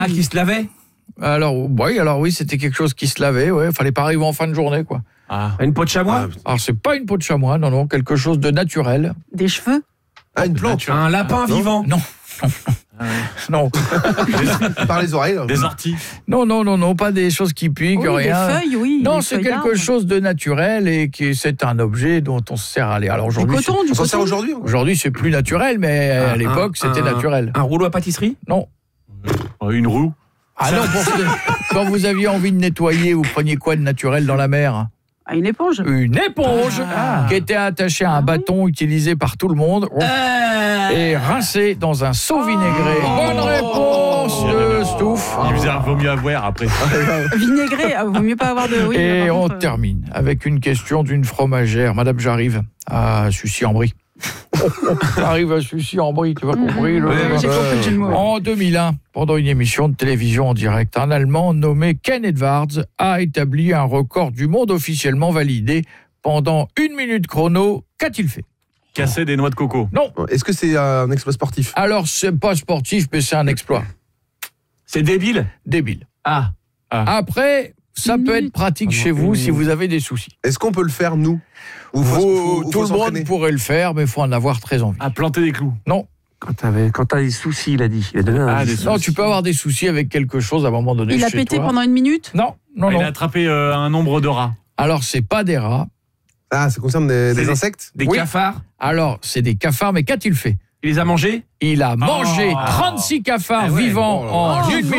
Ah, qui se lavait? Alors oui, c'était quelque chose qui se lavait, fallait pas arriver en fin de journée, quoi. Ah, une peau de chamois? Alors c'est pas une peau de chamois, non, quelque chose de naturel. Des cheveux? Ah, une plante. Un lapin vivant? Non. Non. Par les oreilles. Des orties? Non, pas des choses qui piquent, rien. Des feuilles, oui. Non, des c'est feuilles quelque d'arbre. chose de naturel et c'est un objet dont on se sert à aller. Alors Du aujourd'hui, coton, du On s'en coton. sert aujourd'hui. aujourd'hui c'est plus naturel, mais à l'époque c'était naturel. Un rouleau à pâtisserie? Non. Une roue? Ah non, quand vous aviez envie de nettoyer, vous preniez quoi de naturel dans la mer? Ah, une éponge. Une éponge qui était attachée à un bâton utilisé par tout le monde et rincée dans un seau vinaigré. Bonne réponse de Stouff. Vaut mieux avoir après. Vinaigré, vaut mieux pas avoir de... Oui, Et par on contre, termine avec une question d'une fromagère. Madame, j'arrive à Sucy-en-Brie. J'arrive à Sucy-en-Brie, tu as compris j'ai compris le jeu de mots. En 2001, pendant une émission de télévision en direct, un Allemand nommé Ken Edwards a établi un record du monde officiellement validé. Pendant 1 minute chrono, qu'a-t-il fait? Casser des noix de coco? Non. Est-ce que c'est un exploit sportif? Alors, c'est pas sportif, mais c'est un exploit. C'est débile? Débile. Ah. Après, ça peut être pratique chez vous si vous avez des soucis. Est-ce qu'on peut le faire, nous? Ou Tout le monde pourrait le faire, mais il faut en avoir très envie. À planter des clous? Non. Quand t'as des soucis, il a dit. Il a donné un indice. Non, tu peux avoir des soucis avec quelque chose à un moment donné Il a chez pété toi. pendant 1 minute? Non. Il a attrapé un nombre de rats? Alors, c'est pas des rats. Ah, ça concerne des insectes? Des Oui. cafards? Alors, c'est des cafards, mais qu'a-t-il fait? Il les a mangés? Il a mangé 36 cafards vivants en 1 minute.